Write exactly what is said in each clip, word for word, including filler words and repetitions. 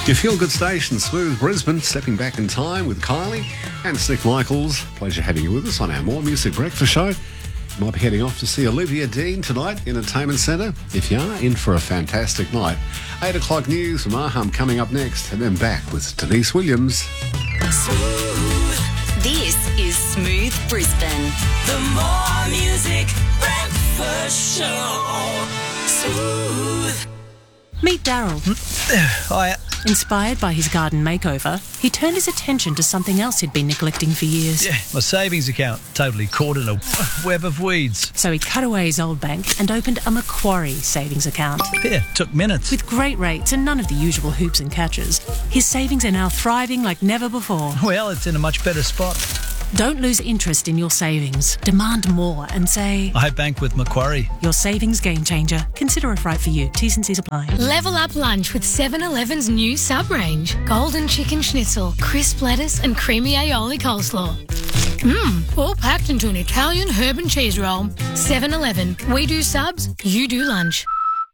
Your feel-good station, Smooth Brisbane, stepping back in time with Kylie and Nick Michaels. Pleasure having you with us on our More Music Breakfast show. You might be heading off to see Olivia Dean tonight, Entertainment Centre. If you are, in for a fantastic night. Eight o'clock news from Aham coming up next, and then back with Denise Williams. Smooth. This is Smooth Brisbane. The More Music Breakfast show. Smooth. Meet Daryl. Hi. Inspired by his garden makeover, he turned his attention to something else he'd been neglecting for years. Yeah, my savings account, totally caught in a web of weeds. So he cut away his old bank and opened a Macquarie savings account. Yeah, took minutes. With great rates and none of the usual hoops and catches, his savings are now thriving like never before. Well, it's in a much better spot. Don't lose interest in your savings. Demand more and say, I bank with Macquarie. Your savings game changer. Consider if right for you. T's and C's apply. Level up lunch with seven eleven's new sub-range. Golden chicken schnitzel, crisp lettuce and creamy aioli coleslaw. Mmm, all packed into an Italian herb and cheese roll. seven eleven. We do subs, you do lunch.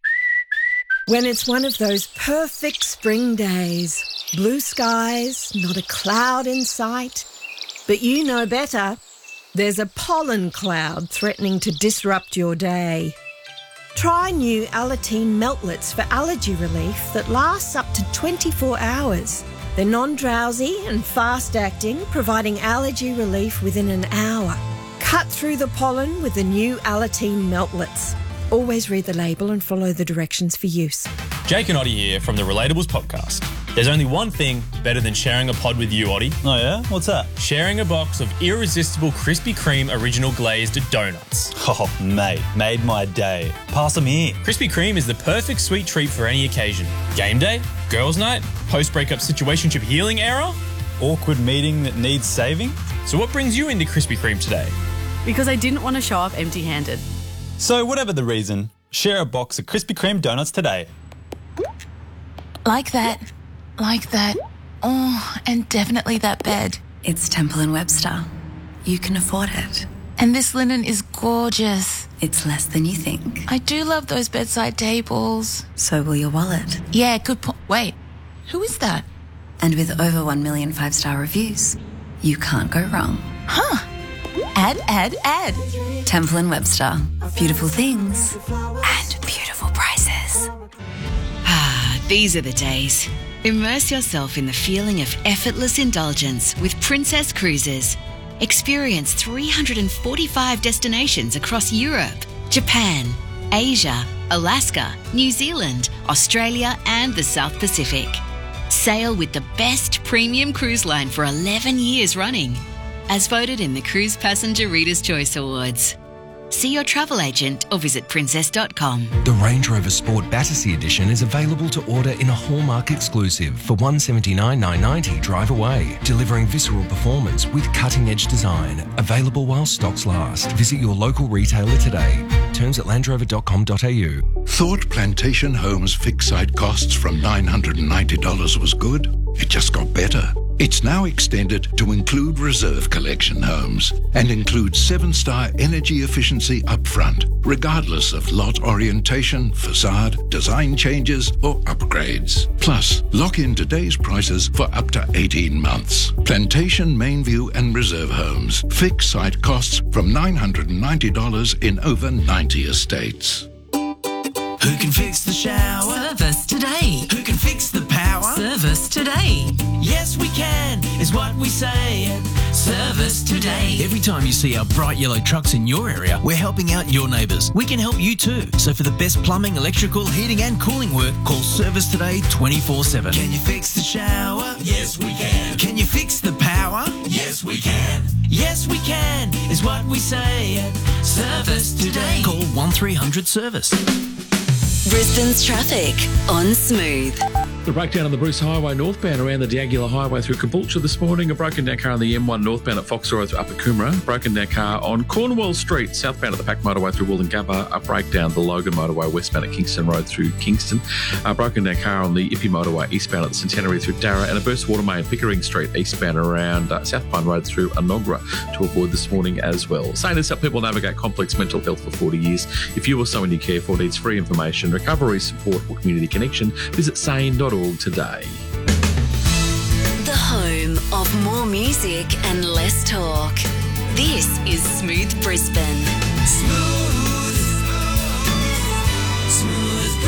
When it's one of those perfect spring days, blue skies, not a cloud in sight, but you know better. There's a pollen cloud threatening to disrupt your day. Try new Alateen Meltlets for allergy relief that lasts up to twenty-four hours. They're non-drowsy and fast-acting, providing allergy relief within an hour. Cut through the pollen with the new Alateen Meltlets. Always read the label and follow the directions for use. Jake and Oddie here from the Relatables podcast. There's only one thing better than sharing a pod with you, Oddie. Oh yeah? What's that? Sharing a box of irresistible Krispy Kreme original glazed donuts. Oh, mate, made my day. Pass them here. Krispy Kreme is the perfect sweet treat for any occasion. Game day, girls' night, post-breakup situationship healing era. Awkward meeting that needs saving. So what brings you into Krispy Kreme today? Because I didn't want to show up empty-handed. So whatever the reason, share a box of Krispy Kreme donuts today. Like that. Like that. Oh, and definitely that bed. It's Temple and Webster. You can afford it. And this linen is gorgeous. It's less than you think. I do love those bedside tables. So will your wallet. Yeah, good point. Wait, who is that? And with over one million five-star reviews, you can't go wrong. Huh. Add, add, add. Temple and Webster. Beautiful things. And beautiful prices. Ah, these are the days. Immerse yourself in the feeling of effortless indulgence with Princess Cruises. Experience three hundred forty-five destinations across Europe, Japan, Asia, Alaska, New Zealand, Australia, and the South Pacific. Sail with the best premium cruise line for eleven years running, as voted in the Cruise Passenger Reader's Choice Awards. See your travel agent or visit princess dot com. The Range Rover Sport Battersea Edition is available to order in a Hallmark exclusive for one hundred seventy-nine thousand nine hundred ninety drive away, delivering visceral performance with cutting-edge design. Available while stocks last. Visit your local retailer today. Terms at land rover dot com dot a u. Thought Plantation Homes fixed site costs from nine hundred ninety dollars was good? It just got better. It's now extended to include reserve collection homes and includes seven-star energy efficiency upfront, regardless of lot orientation, facade, design changes, or upgrades. Plus, lock in today's prices for up to eighteen months. Plantation, Mainview, and Reserve Homes. Fixed site costs from nine hundred ninety dollars in over ninety estates. Who can fix the shower? Service today. Who can fix the power? Service today. Yes, we can, is what we say. Service today. Every time you see our bright yellow trucks in your area, we're helping out your neighbours. We can help you too. So for the best plumbing, electrical, heating and cooling work, call Service Today twenty-four seven. Can you fix the shower? Yes, we can. Can you fix the power? Yes, we can. Yes, we can, is what we say. Service today. Call one three hundred service. Brisbane's traffic on Smooth. The breakdown on the Bruce Highway northbound around the Diagula Highway through Caboolture this morning. A broken down car on the M one northbound at Foxroy through Upper Coomera. Broken down car on Cornwall Street southbound at the Pack Motorway through Wollongabba. A breakdown the Logan Motorway westbound at Kingston Road through Kingston. A broken down car on the Ippy Motorway eastbound at the Centenary through Darra. And a burst water main Pickering Street eastbound around uh, South Pine Road through Enoggera to avoid this morning as well. Saying this, help people navigate complex mental health for forty years. If you or someone you care for needs free information, recovery support or community connection, visit sane dot org today. home of more music and less talk. This is Smooth Brisbane. Smooth, smooth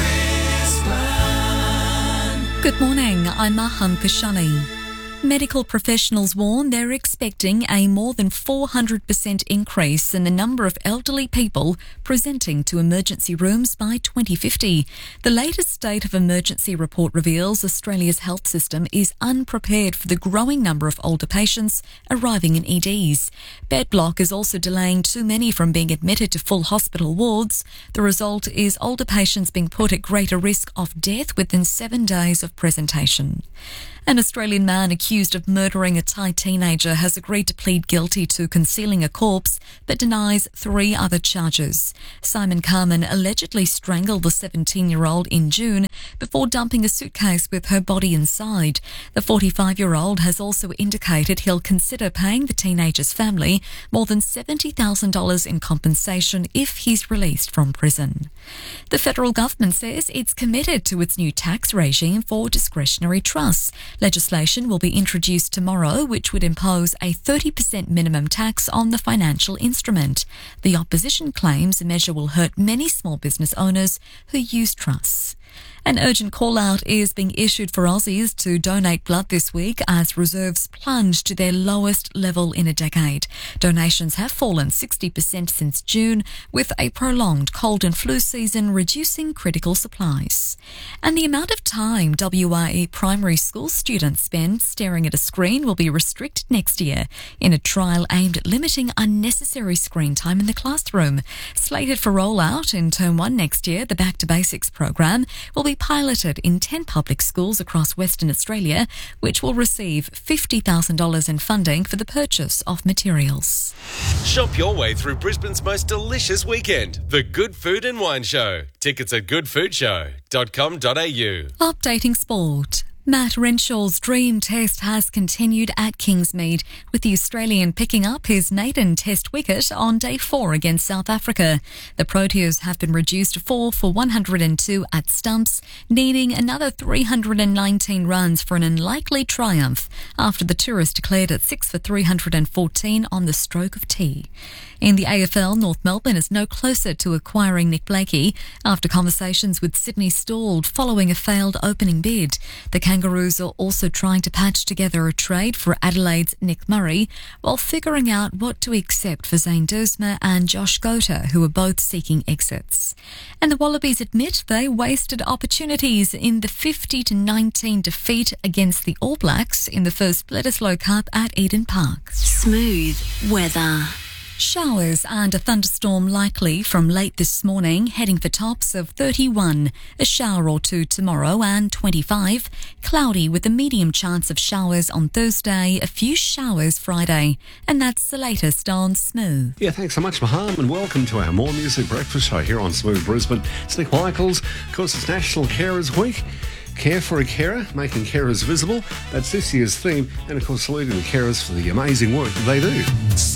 Brisbane. Good morning, I'm Mahan Kashani. Medical professionals warn they're expecting a more than four hundred percent increase in the number of elderly people presenting to emergency rooms by twenty fifty. The latest State of Emergency report reveals Australia's health system is unprepared for the growing number of older patients arriving in E Ds. Bed block is also delaying too many from being admitted to full hospital wards. The result is older patients being put at greater risk of death within seven days of presentation. An Australian man accused of murdering a Thai teenager has agreed to plead guilty to concealing a corpse but denies three other charges. Simon Carman allegedly strangled the seventeen-year-old in June before dumping a suitcase with her body inside. The forty-five-year-old has also indicated he'll consider paying the teenager's family more than seventy thousand dollars in compensation if he's released from prison. The federal government says it's committed to its new tax regime for discretionary trusts. Legislation will be introduced tomorrow, which would impose a thirty percent minimum tax on the financial instrument. The opposition claims the measure will hurt many small business owners who use trusts. An urgent call-out is being issued for Aussies to donate blood this week as reserves plunge to their lowest level in a decade. Donations have fallen sixty percent since June, with a prolonged cold and flu season reducing critical supplies. And the amount of time W A E primary school students spend staring at a screen will be restricted next year in a trial aimed at limiting unnecessary screen time in the classroom. Slated for rollout in Term one next year, the Back to Basics program will be piloted in ten public schools across Western Australia, which will receive fifty thousand dollars in funding for the purchase of materials. Shop your way through Brisbane's most delicious weekend, the Good Food and Wine Show. Tickets at good food show dot com dot a u. Updating sport. Matt Renshaw's dream test has continued at Kingsmead, with the Australian picking up his maiden test wicket on day four against South Africa. The Proteas have been reduced to four for one hundred two at stumps, needing another three hundred nineteen runs for an unlikely triumph after the tourists declared at six for three hundred fourteen on the stroke of tea. In the A F L, North Melbourne is no closer to acquiring Nick Blakey after conversations with Sydney stalled following a failed opening bid. The Kangaroos are also trying to patch together a trade for Adelaide's Nick Murray while figuring out what to accept for Zane Duursma and Josh Gota, who are both seeking exits. And the Wallabies admit they wasted opportunities in the fifty to nineteen defeat against the All Blacks in the first Bledisloe Cup at Eden Park. Smooth weather. Showers and a thunderstorm likely from late this morning, heading for tops of thirty-one. A shower or two tomorrow and twenty-five. Cloudy with a medium chance of showers on Thursday, a few showers Friday. And that's the latest on Smooth. Yeah, thanks so much, Maham, and welcome to our More Music Breakfast Show here on Smooth Brisbane. It's Nick Michaels. Of course, it's National Carers Week. Care for a Carer, making carers visible. That's this year's theme. And, of course, saluting the carers for the amazing work that they do.